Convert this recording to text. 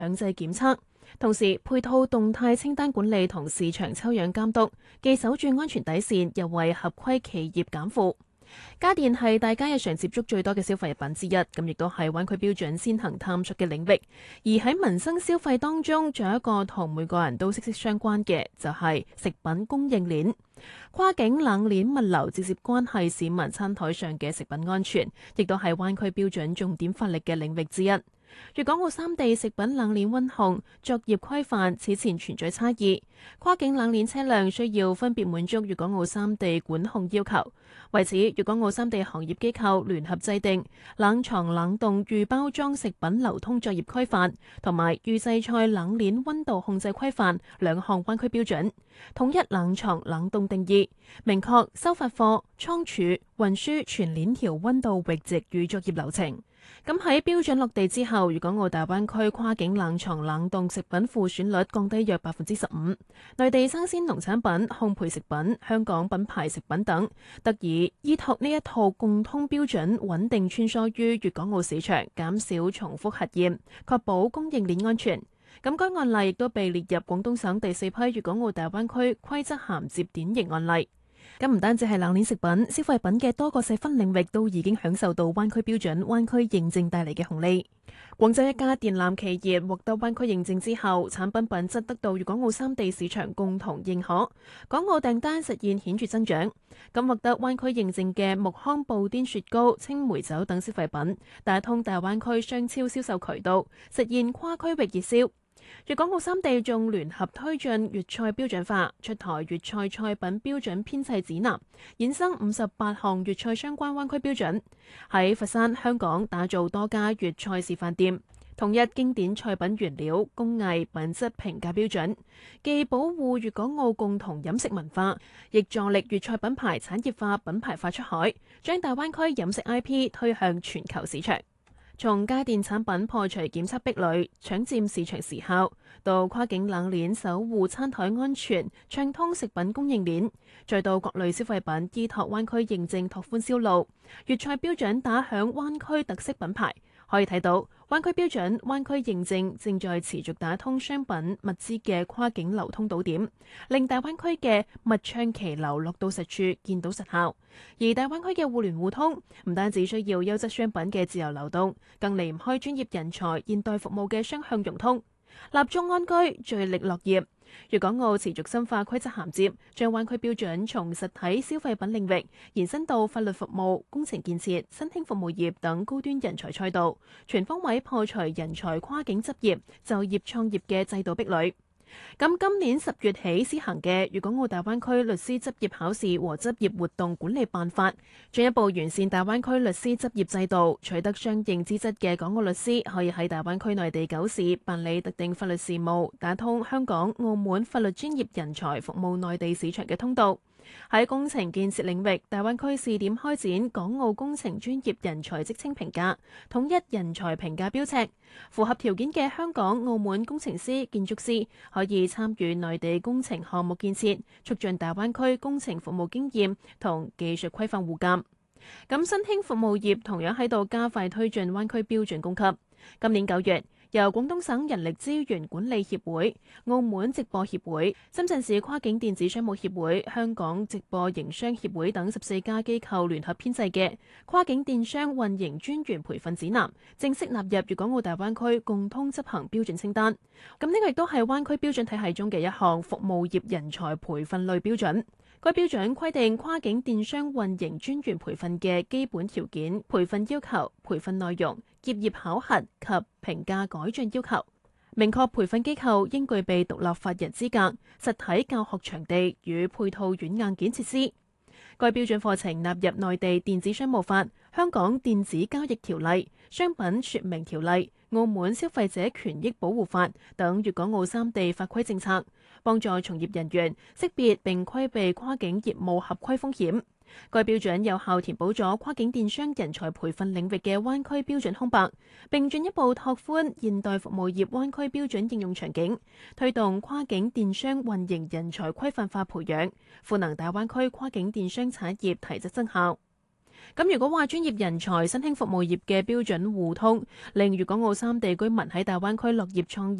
強制檢測，同時配套動態清單管理同市場抽樣監督，既守住安全底線，又為合規企業減負。家電係大家日常接觸最多嘅消費品之一，咁亦都係灣區標準先行探索嘅領域。而喺民生消費當中，仲有一個同每個人都息息相關嘅，就係食品供應鏈。跨境冷鏈物流直接關係市民餐台上嘅食品安全，亦都係灣區標準重點發力嘅領域之一。粵港澳三地食品冷鏈溫控作業規範此前存在差異，跨境冷鏈車輛需要分別滿足粵港澳三地管控要求。為此，粵港澳三地行業機構聯合制定冷藏冷凍預包裝食品流通作業規範同埋預製菜冷鏈溫度控制規範兩項灣區標準，統一冷藏冷凍定義，明確收發貨、倉儲、運輸全鏈條溫度閾值與作業流程。咁喺標準落地之後，粵港澳大灣區跨境冷藏冷凍食品庫存率降低約15%，內地生鮮農產品、烘焙食品、香港品牌食品等得以依託呢一套共通標準，穩定穿梭於粵港澳市場，減少重複核驗，確保供應鏈安全。咁該案例亦都被列入廣東省第4批粵港澳大灣區規則銜接典型案例。咁唔單止係冷鏈食品，消費品嘅多個細分領域都已經享受到灣區標準、灣區認證帶嚟嘅紅利。廣州一家電纜企業獲得灣區認證之後，產品品質得到粵港澳三地市場共同認可，港澳訂單實現顯著增長。咁獲得灣區認證嘅木糠布甸雪糕、青梅酒等消費品，打通大灣區商超銷售渠道，實現跨區域熱銷。粵港澳三地仲聯合推進粵菜標準化，出台粵菜菜品標準編製指南，衍生58項粵菜相關灣區標準。喺佛山、香港打造多家粵菜示範店，統一經典菜品原料、工藝、品質評價標準，既保護粵港澳共同飲食文化，亦助力粵菜品牌產業化、品牌化出海，將大灣區飲食 IP 推向全球市場。從家電產品破除檢測壁壘，搶佔市場時效，到跨境冷鏈守護餐台安全，暢通食品供應鏈，再到各類消費品依託灣區認證拓寬銷路，粵菜標準打響灣區特色品牌。可以睇到，灣區標準、灣區認證正在持續打通商品物資嘅跨境流通島點，令大灣區嘅物暢其流落到實處，見到實效。而大灣區嘅互聯互通，唔單止需要優質商品嘅自由流動，更離唔開專業人才、現代服務嘅雙向融通。立足安居，聚力樂業。粵港澳持續深化規則銜接，將灣區標準從實體消費品領域延伸到法律服務、工程建設、新興服務業等高端人才賽道，全方位破除人才跨境執業、就業創業嘅制度壁壘。咁今年10月起施行嘅粵港澳大灣區律師執業考試和執業活動管理辦法，進一步完善大灣區律師執業制度，取得相應資質嘅港澳律師可以喺大灣區內地9市辦理特定法律事務，打通香港、澳門法律專業人才服務內地市場嘅通道。喺工程建設領域，大灣區試點開展港澳工程專業人才職稱評價，統一人才評價標尺。符合條件嘅香港、澳門工程師、建築師可以參與內地工程項目建設，促進大灣區工程服務經驗同技術規範互鑑。咁新興服務業同樣喺度加快推進灣區標準供給。今年9月，由廣東省人力資源管理協會、澳門直播協會、深圳市跨境電子商務協會、香港直播營商協會等14家機構聯合編製嘅跨境電商運營專員培訓指南，正式納入粵港澳大灣區共通執行標準清單。咁呢個亦都係灣區標準體系中嘅一項服務業人才培訓類標準。該標準規定跨境電商運營專員培訓嘅基本條件、培訓要求、培訓內容、結業考核及評價改進要求，明確培訓機構應具備獨立法人資格、實體教學場地與配套軟硬件設施。該標準課程納入內地電子商務法、香港電子交易條例、商品說明條例、澳門消費者權益保護法等粵港澳三地法規政策，幫助從業人員識別並規避跨境業務合規風險。該標準有效填補咗跨境電商人才培訓領域嘅灣區標準空白，並進一步拓寬現代服務業灣區標準應用場景，推動跨境電商運營人才規範化培養，賦能大灣區跨境電商產業提質增效。 咁如果話專業人才、新興服務業嘅標準互通，令粵港澳三地居民喺大灣區落業創